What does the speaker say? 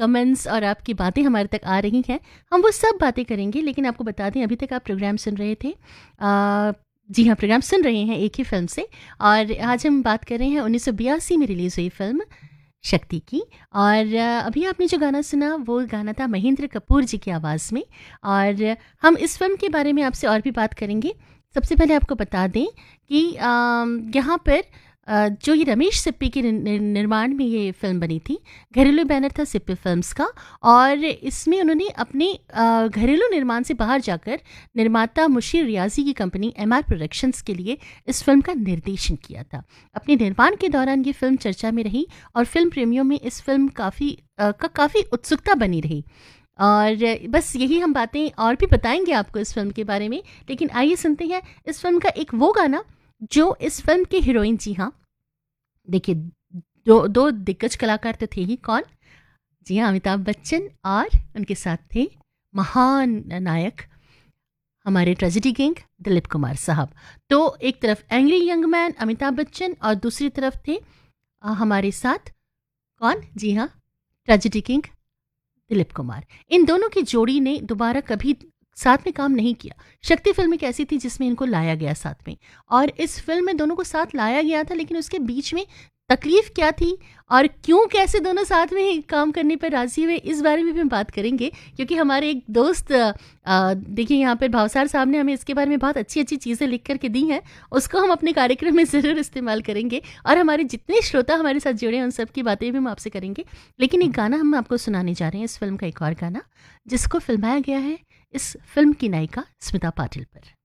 Comments और आपकी बातें हमारे तक आ रही हैं, हम वो सब बातें करेंगे। लेकिन आपको बता दें, अभी तक आप प्रोग्राम सुन रहे थे, जी हाँ, प्रोग्राम सुन रहे हैं एक ही फ़िल्म से, और आज हम बात कर रहे हैं 1982 में रिलीज़ हुई फ़िल्म शक्ति की। और अभी आपने जो गाना सुना वो गाना था महेंद्र कपूर जी की आवाज़ में। और हम इस फ़िल्म के बारे में आपसे और भी बात करेंगे। सबसे पहले आपको बता दें कि यहाँ पर जो ये रमेश सिप्पी के निर्माण में ये फ़िल्म बनी थी, घरेलू बैनर था सिप्पी फिल्म्स का, और इसमें उन्होंने अपने घरेलू निर्माण से बाहर जाकर निर्माता मुशीर रियाजी की कंपनी MR प्रोडक्शंस के लिए इस फिल्म का निर्देशन किया था। अपने निर्माण के दौरान ये फिल्म चर्चा में रही और फिल्म प्रेमियों में इस फिल्म काफ़ी उत्सुकता बनी रही। और बस यही हम बातें और भी बताएंगे आपको इस फिल्म के बारे में, लेकिन आइए सुनते हैं इस फिल्म का एक वो गाना जो इस फिल्म के हीरोइन, जी हाँ, देखिए, दो दिग्गज कलाकार तो थे ही, कौन? जी हाँ, अमिताभ बच्चन, और उनके साथ थे महान नायक हमारे ट्रेजेडी किंग दिलीप कुमार साहब। तो एक तरफ angry young man Amitabh Bachchan और दूसरी तरफ थे हमारे साथ कौन? जी हाँ, ट्रेजेडी किंग दिलीप कुमार। इन दोनों की जोड़ी ने दोबारा कभी साथ में काम नहीं किया। शक्ति फिल्म एक ऐसी थी जिसमें इनको लाया गया साथ में, और इस फिल्म में दोनों को साथ लाया गया था, लेकिन उसके बीच में तकलीफ क्या थी और क्यों कैसे दोनों साथ में काम करने पर राजी हुए, इस बारे में भी हम बात करेंगे। क्योंकि हमारे एक दोस्त, देखिए यहाँ पर भावसार साहब ने हमें इसके बारे में बहुत अच्छी अच्छी चीज़ें लिख करके दी हैं, उसको हम अपने कार्यक्रम में ज़रूर इस्तेमाल करेंगे, और हमारे जितने श्रोता हमारे साथ जुड़े हैं उन सब की बातें भी हम आपसे करेंगे। लेकिन एक गाना हम आपको सुनाने जा रहे हैं, इस फिल्म का एक और गाना जिसको फिल्माया गया है इस फिल्म की नायिका स्मिता पाटिल पर।